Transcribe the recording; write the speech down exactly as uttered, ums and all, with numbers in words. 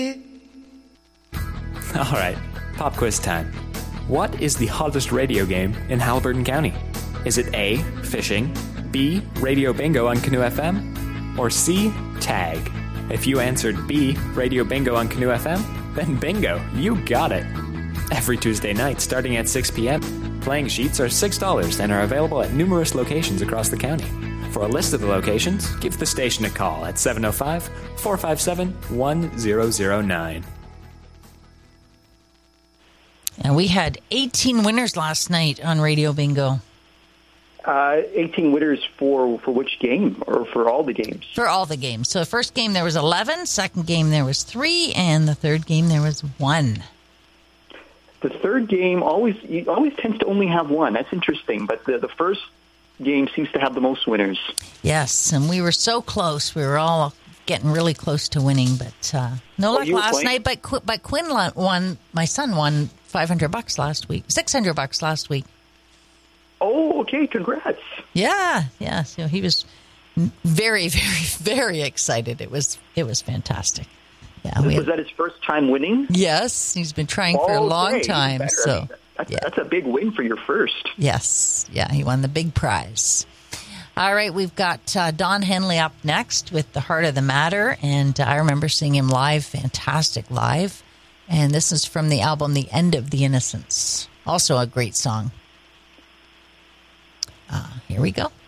All right, pop quiz time. What is the hottest radio game in Haliburton County? Is it A, fishing, B, radio bingo on Canoe F M, or C, tag? If you answered B, radio bingo on Canoe F M, then bingo, you got it. Every Tuesday night, starting at six p.m., playing sheets are six dollars and are available at numerous locations across the county. For a list of the locations, give the station a call at seven oh five, four five seven, one zero zero nine. And we had eighteen winners last night on Radio Bingo. Uh, eighteen winners for, for which game, or for all the games? For all the games. So the first game there was eleven, second game there was three, and the third game there was one. The third game always always tends to only have one. That's interesting, but the, the first game seems to have the most winners. Yes, and we were so close. We were all getting really close to winning, but uh, no Oh, luck you were last playing? night. But, Qu- but Quinn won, my son won five hundred bucks last week, six hundred bucks last week. Oh, okay, congrats. Yeah, yeah. So he was very, very, very excited. It was it was fantastic. Yeah, we Was had, that his first time winning? yes, he's been trying for a Oh, long great. time. Better. So That's, yeah. that's a big win for your first. Yes, yeah, he won the big prize. All right, we've got uh, Don Henley up next with The Heart of the Matter, and uh, I remember seeing him live, fantastic live. And this is from the album The End of the Innocents, also a great song. Uh, here we go.